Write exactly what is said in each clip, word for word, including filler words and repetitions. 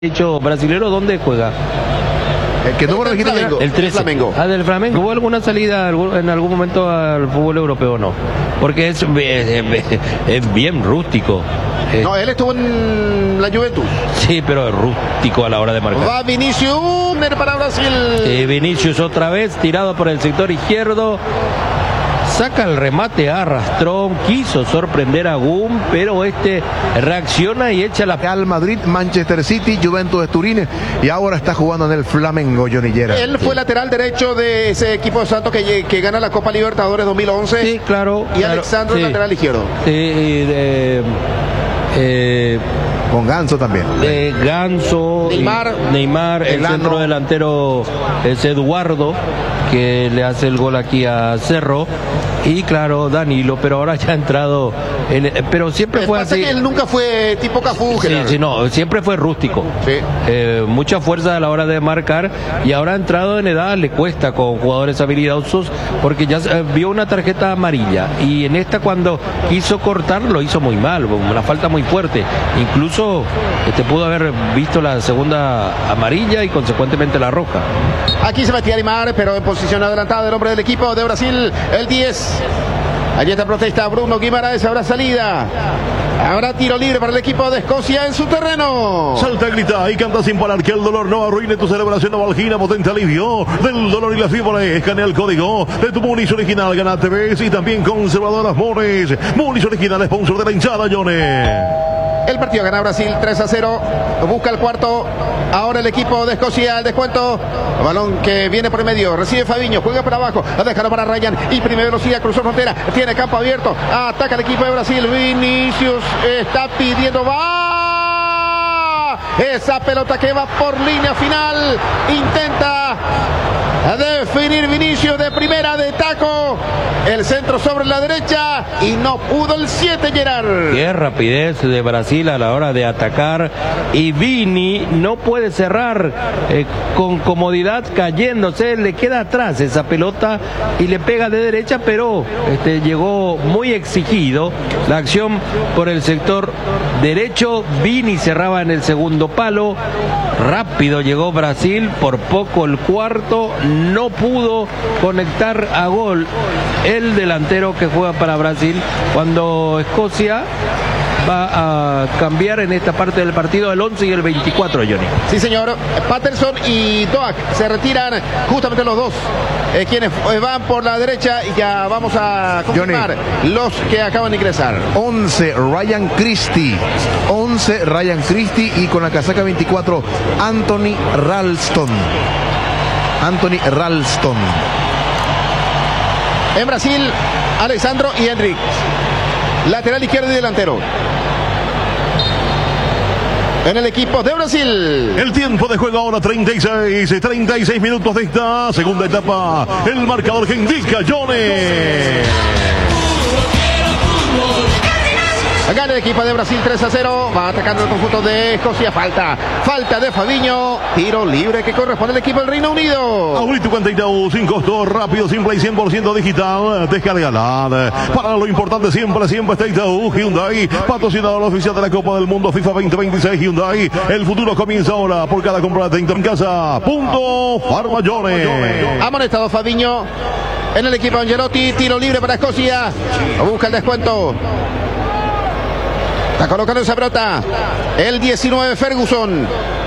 Dicho brasilero, ¿dónde juega? El que número dijiste Flamengo. El trece. Flamengo. Ah, del Flamengo. ¿Hubo alguna salida en algún momento al fútbol europeo o no? Porque es, es, es bien rústico. Es, No, él estuvo en la Juventus. sí, pero es rústico a la hora de marcar. Va Vinicius para Brasil. Eh, Vinicius otra vez, tirado por el sector izquierdo. Saca el remate a Arrastrón, quiso sorprender a Gum, pero este reacciona y echa la... Real Madrid, Manchester City, Juventus de Turín y ahora está jugando en el Flamengo, Johnny Llera. Él fue lateral derecho de ese equipo de Santos que, que gana la Copa Libertadores dos mil once. Sí, claro. Y claro, Alexandro sí. lateral izquierdo. Sí, y de, eh, Con Ganso también. de Ganso, Neymar, y Neymar, el Elano. centro delantero es Eduardo, que le hace el gol aquí a Cerro, y claro, Danilo, pero ahora ya ha entrado, en, pero siempre Me fue pasa así. que él nunca fue tipo Cafú, Sí, Gerardo. sí, no, siempre fue rústico. Sí. Eh, mucha fuerza a la hora de marcar y ahora ha entrado en edad, le cuesta con jugadores habilidosos porque ya eh, vio una tarjeta amarilla y en esta cuando quiso cortar lo hizo muy mal, una falta muy fuerte. Incluso este, pudo haber visto la segunda amarilla y consecuentemente la roja. Aquí se metía Neymar, pero en posición adelantada del hombre del equipo de Brasil, el diez. Allí está protesta Bruno Guimaraes, habrá salida. Habrá tiro libre para el equipo de Escocia en su terreno. Salta, grita y canta sin parar que el dolor no arruine tu celebración. Novalgina, potente alivio del dolor y la fiebre. Escanea el código de tu Munis original. Gana T V y también conservadoras Mores. Munis original, sponsor de la hinchada, Johnny. El partido gana Brasil tres a cero. Busca el cuarto. Ahora el equipo de Escocia, el descuento. Balón que viene por el medio. Recibe Fabiño. Juega para abajo. Déjalo para Ryan. Y primera velocidad. Cruzó frontera. Tiene campo abierto. Ataca el equipo de Brasil. Vinicius está pidiendo. ¡Va! Esa pelota que va por línea final. Intenta definir Vinicius de primera de taco. El centro sobre la derecha. Y no pudo el siete, Gerard. Qué rapidez de Brasil a la hora de atacar y Vini no puede cerrar eh, con comodidad cayéndose, le queda atrás esa pelota y le pega de derecha, pero este, llegó muy exigido la acción por el sector derecho. Vini cerraba en el segundo palo, rápido llegó Brasil, por poco el cuarto, no pudo conectar a gol el delantero que juega para Brasil cuando Escocia va a cambiar en esta parte del partido el once y el veinticuatro, Johnny. Sí, señor. Patterson y Doak se retiran justamente los dos. Eh, quienes van por la derecha y ya vamos a confirmar los que acaban de ingresar. once, Ryan Christie. once, Ryan Christie y con la casaca veinticuatro, Anthony Ralston. Anthony Ralston. En Brasil, Alexandro y Henrik. Lateral izquierdo y delantero. En el equipo de Brasil. El tiempo de juego ahora treinta y seis, treinta y seis minutos de esta segunda etapa. El marcador que indica Johnny. Gana el equipo de Brasil tres a cero. Va atacando el conjunto de Escocia. Falta. Falta de Fabiño. Tiro libre que corresponde al equipo del Reino Unido. Ahorita cuenta Itaú, sin costo, rápido, simple y cien por ciento digital. Descárgala. Para lo importante siempre, siempre está Itaú. Hyundai, patrocinador oficial de la Copa del Mundo FIFA veinte veintiséis. Hyundai, el futuro comienza ahora. Por cada compra de en casa. Punto Farmayones. Amonestado Fabiño. En el equipo de Angelotti. Tiro libre para Escocia. Busca el descuento. Está colocando esa pelota el diecinueve, Ferguson.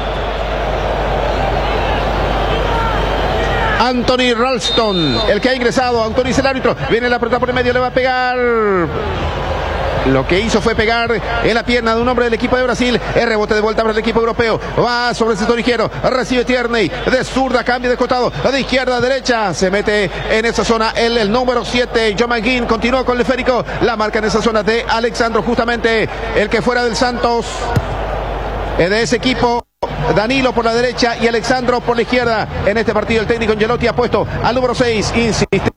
Anthony Ralston, el que ha ingresado. Anthony es el árbitro. Viene la pelota por el medio, le va a pegar. Lo que hizo fue pegar en la pierna de un hombre del equipo de Brasil. El rebote de vuelta para el equipo europeo. Va sobre el sector izquierdo. Recibe Tierney. De zurda, cambia de costado. De izquierda a derecha. Se mete en esa zona el, el número siete. John McGinn continúa con el esférico. La marca en esa zona de Alexandro. Justamente el que fuera del Santos. De ese equipo. Danilo por la derecha y Alexandro por la izquierda. En este partido el técnico Angelotti ha puesto al número seis. Insiste.